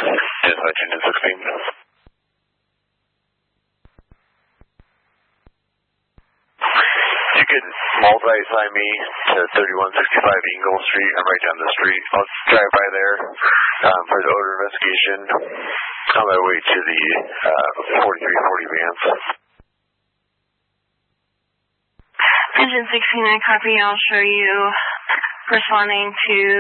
Dispatch Engine 16. You could multi-assign me to 3165 Eagle Street. I'm right down the street. I'll drive by there for the odor investigation on my way to the 4340 Vance. Engine 16, I copy. I'll show you responding to